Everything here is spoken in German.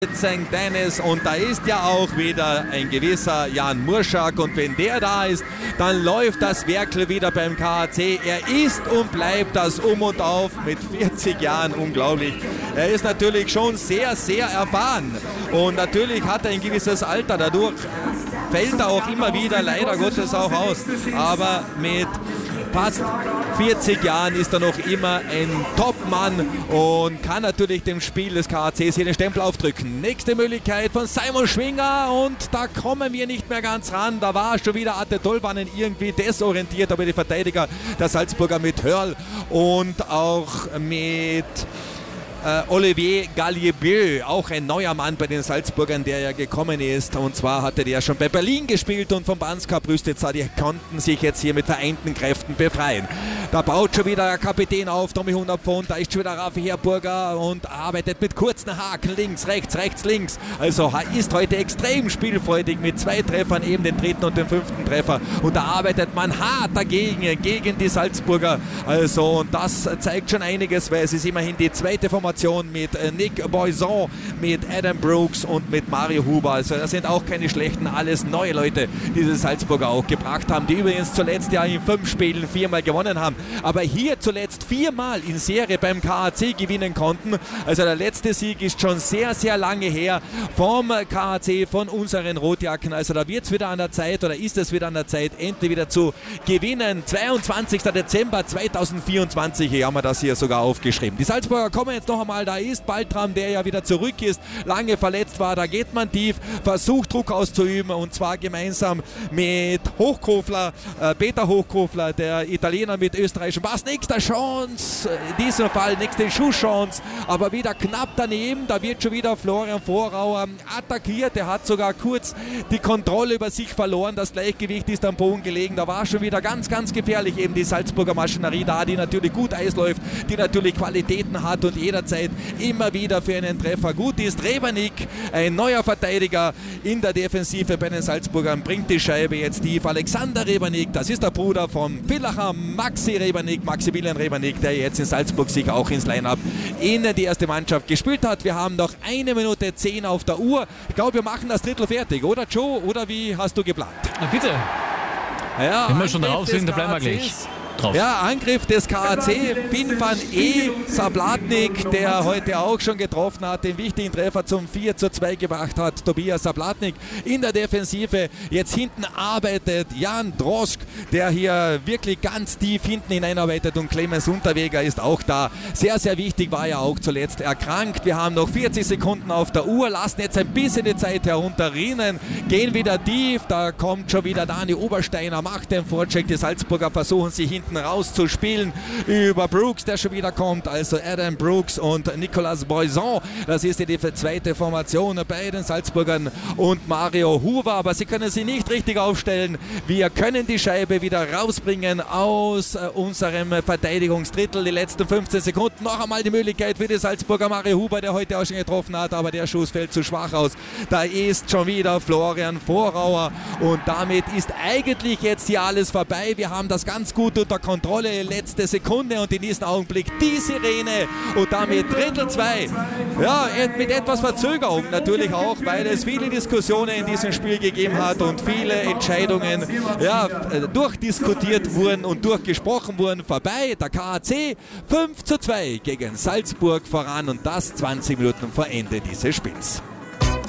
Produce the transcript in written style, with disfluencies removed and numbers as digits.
St. Denis und da ist ja auch wieder ein gewisser Jan Murschak und wenn der da ist, dann läuft das Werkel wieder beim KAC. Er ist und bleibt das Um und Auf mit 40 Jahren, unglaublich. Er ist natürlich schon sehr, sehr erfahren und natürlich hat er ein gewisses Alter, dadurch fällt er auch immer wieder leider Gottes auch aus, aber mit fast 40 Jahren ist er noch immer ein Top-Mann und kann natürlich dem Spiel des KACs hier den Stempel aufdrücken. Nächste Möglichkeit von Simon Schwinger und da kommen wir nicht mehr ganz ran. Da war schon wieder Atte Tolvanen irgendwie desorientiert, aber die Verteidiger der Salzburger mit Hörl und auch mit Olivier Gallier-Bieu, auch ein neuer Mann bei den Salzburgern, der ja gekommen ist. Und zwar hatte der schon bei Berlin gespielt und vom Banska Brüstica, die konnten sich jetzt hier mit vereinten Kräften befreien. Da baut schon wieder der Kapitän auf, Tommy 100 Pfund, da ist schon wieder Raffi Herburger und arbeitet mit kurzen Haken, links, rechts, rechts, links. Also ist heute extrem spielfreudig mit 2 Treffern, eben den 3. und den 5. Treffer. Und da arbeitet man hart dagegen, gegen die Salzburger. Also und das zeigt schon einiges, weil es ist immerhin die zweite Formation mit Nick Boison, mit Adam Brooks und mit Mario Huber. Also das sind auch keine schlechten, alles neue Leute, die die Salzburger auch gebracht haben, die übrigens zuletzt ja in 5 Spielen 4-mal gewonnen haben, aber hier zuletzt 4-mal in Serie beim KAC gewinnen konnten. Also der letzte Sieg ist schon sehr, sehr lange her vom KAC, von unseren Rotjacken. Also da wird es wieder an der Zeit oder ist es wieder an der Zeit, endlich wieder zu gewinnen. 22. Dezember 2024, hier haben wir das hier sogar aufgeschrieben. Die Salzburger kommen jetzt noch einmal, da ist Baltram, der ja wieder zurück ist, lange verletzt war, da geht man tief, versucht Druck auszuüben und zwar gemeinsam mit Hochkofler, Peter Hochkofler, der Italiener mit österreichischem Pass, nächster Chance, in diesem Fall nächste Schusschance, aber wieder knapp daneben, da wird schon wieder Florian Vorauer attackiert, der hat sogar kurz die Kontrolle über sich verloren, das Gleichgewicht ist am Boden gelegen, da war schon wieder ganz, ganz gefährlich eben die Salzburger Maschinerie da, die natürlich gut Eis läuft, die natürlich Qualitäten hat und jederzeit immer wieder für einen Treffer gut ist. Rebernik, ein neuer Verteidiger in der Defensive bei den Salzburgern, bringt die Scheibe jetzt tief. Alexander Rebernik, das ist der Bruder von Villacher, Maximilian Rebernik, der jetzt in Salzburg sich auch ins Line-Up in die erste Mannschaft gespielt hat. Wir haben noch 1 Minute 10 auf der Uhr. Ich glaube, wir machen das Drittel fertig, oder Joe? Oder wie hast du geplant? Na bitte. Ja, wenn wir schon drauf sind, dann bleiben wir gleich. Drauf. Ja, Angriff des KAC, Finn van Sablatnik, der heute auch schon getroffen hat, den wichtigen Treffer zum 4:2 gebracht hat. Tobias Sablatnik in der Defensive. Jetzt hinten arbeitet Jan Droschk, der hier wirklich ganz tief hinten hineinarbeitet und Clemens Unterweger ist auch da. Sehr, sehr wichtig, war ja auch zuletzt erkrankt. Wir haben noch 40 Sekunden auf der Uhr, lassen jetzt ein bisschen die Zeit herunterrinnen, gehen wieder tief, da kommt schon wieder Dani Obersteiner, macht den Vorcheck, die Salzburger versuchen sich hinten rauszuspielen über Brooks, der schon wieder kommt, also Adam Brooks und Nicolas Boison, das ist die zweite Formation bei den Salzburgern und Mario Huber, aber sie können sie nicht richtig aufstellen. Wir können die Scheibe wieder rausbringen aus unserem Verteidigungsdrittel, die letzten 15 Sekunden, noch einmal die Möglichkeit für die Salzburger, Mario Huber, der heute auch schon getroffen hat, aber der Schuss fällt zu schwach aus. Da ist schon wieder Florian Vorauer und damit ist eigentlich jetzt hier alles vorbei. Wir haben das ganz gut unter Kontrolle, letzte Sekunde und in diesem Augenblick die Sirene und damit Drittel 2. Ja, mit etwas Verzögerung natürlich auch, weil es viele Diskussionen in diesem Spiel gegeben hat und viele Entscheidungen durchdiskutiert wurden und durchgesprochen wurden. Vorbei, der KAC 5:2 gegen Salzburg voran und das 20 Minuten vor Ende dieses Spiels.